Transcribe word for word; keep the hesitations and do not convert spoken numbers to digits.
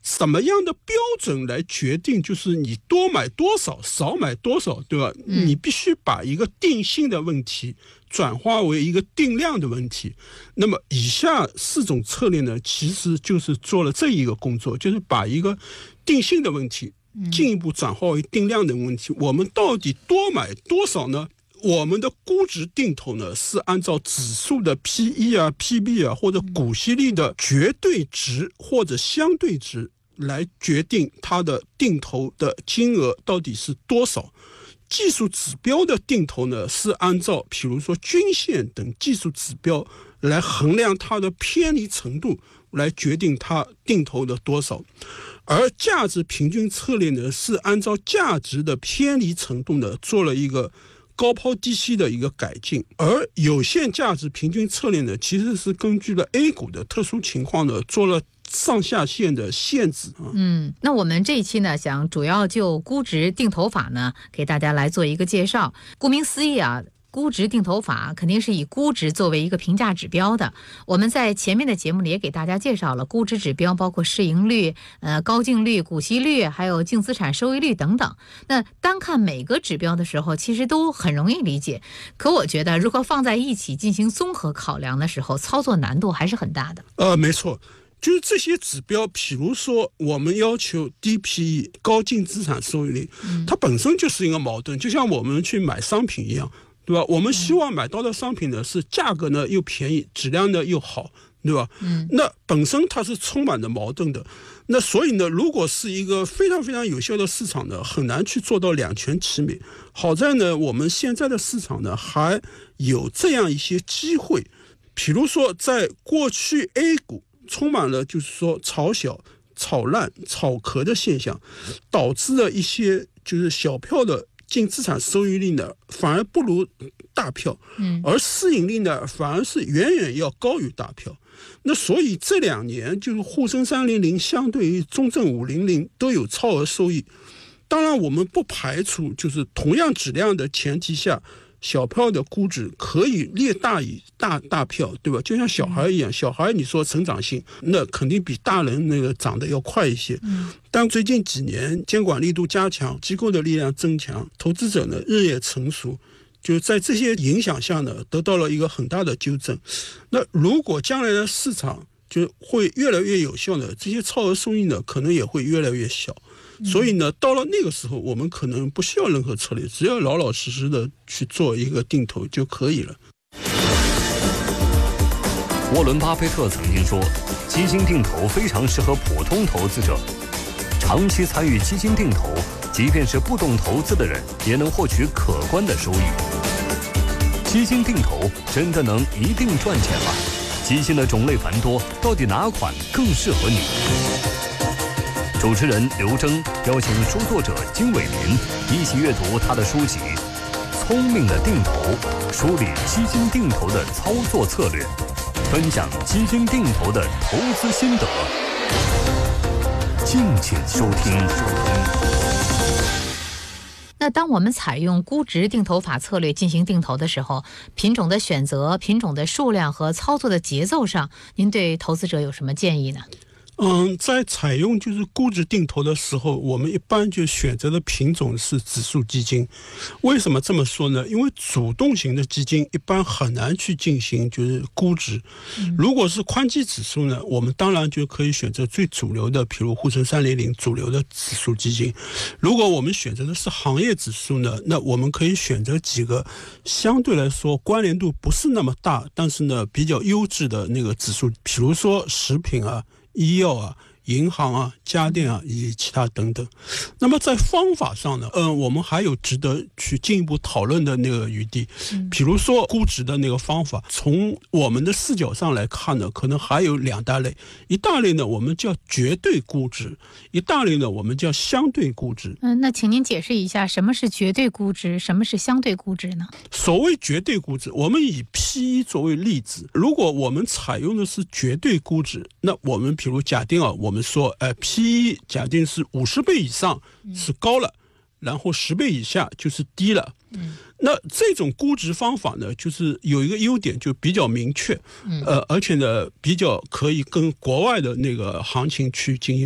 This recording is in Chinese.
什么样的标准来决定就是你多买多少少买多少，对吧？嗯、你必须把一个定性的问题转化为一个定量的问题。那么以下四种策略呢，其实就是做了这一个工作，就是把一个定性的问题进一步转化为定量的问题。我们到底多买多少呢？我们的估值定投呢，是按照指数的 P E 啊、P B 啊，或者股息率的绝对值或者相对值来决定它的定投的金额到底是多少。技术指标的定投呢，是按照比如说均线等技术指标来衡量它的偏离程度，来决定它定投的多少。而价值平均策略呢，是按照价值的偏离程度呢，做了一个高抛低吸的一个改进。而有限价值平均策略呢，其实是根据了 A 股的特殊情况呢，做了上下限的限制。 嗯，那我们这一期呢，想主要就估值定投法呢，给大家来做一个介绍。顾名思义啊，估值定投法肯定是以估值作为一个评价指标的。我们在前面的节目里也给大家介绍了估值指标，包括市盈率、呃高净率、股息率，还有净资产收益率等等。那单看每个指标的时候，其实都很容易理解。可我觉得，如果放在一起进行综合考量的时候，操作难度还是很大的。 呃，没错。就是这些指标，比如说我们要求低 P E 高净资产收益率，它本身就是一个矛盾，就像我们去买商品一样，对吧？我们希望买到的商品呢是价格呢又便宜，质量呢又好，对吧？嗯，那本身它是充满着矛盾的。那所以呢，如果是一个非常非常有效的市场呢，很难去做到两全其美。好在呢，我们现在的市场呢还有这样一些机会，比如说在过去 A 股充满了就是说炒小、炒烂、炒壳的现象，导致了一些就是小票的净资产收益率呢反而不如大票，而市盈率呢反而是远远要高于大票。那所以这两年就是沪深三零零相对于中证五零零都有超额收益。当然我们不排除就是同样质量的前提下，小票的估值可以略大于大大票，对吧？就像小孩一样，小孩你说成长性，那肯定比大人那个长得要快一些。嗯，但最近几年监管力度加强，机构的力量增强，投资者呢日益成熟，就在这些影响下呢，得到了一个很大的纠正。那如果将来的市场就会越来越有效呢，这些超额收益呢可能也会越来越小。所以呢，到了那个时候，我们可能不需要任何策略，只要老老实实的去做一个定投就可以了。 沃伦·巴菲特曾经说，基金定投非常适合普通投资者。长期参与基金定投，即便是不懂投资的人，也能获取可观的收益。基金定投真的能一定赚钱吗？基金的种类繁多，到底哪款更适合你？主持人刘征邀请书作者金伟民一起阅读他的书籍《聪明的定投》，梳理基金定投的操作策略，分享基金定投的投资心得。敬请收听。 那当我们采用估值定投法策略进行定投的时候，品种的选择、品种的数量和操作的节奏上，您对投资者有什么建议呢？ 嗯，在采用就是估值定投的时候，我们一般就选择的品种是指数基金。为什么这么说呢？因为主动型的基金一般很难去进行就是估值。如果是宽基指数呢，我们当然就可以选择最主流的，比如沪深三零零主流的指数基金。如果我们选择的是行业指数呢，那我们可以选择几个相对来说关联度不是那么大，但是呢比较优质的那个指数，比如说食品啊、医药啊、银行啊、家电啊以及其他等等。那么在方法上呢，嗯，我们还有值得去进一步讨论的那个余地。比如说估值的那个方法，从我们的视角上来看呢，可能还有两大类。一大类呢，我们叫绝对估值；一大类呢，我们叫相对估值。 嗯，那请您解释一下，什么是绝对估值，什么是相对估值呢？ 所谓绝对估值，我们以 P E 作为例子。如果我们采用的是绝对估值，那我们比如假定啊，我们说，呃 ，P E 假定是五十倍以上是高了，然后十倍以下就是低了。嗯，那这种估值方法呢，就是有一个优点，就比较明确，呃，而且呢，比较可以跟国外的那个行情去进行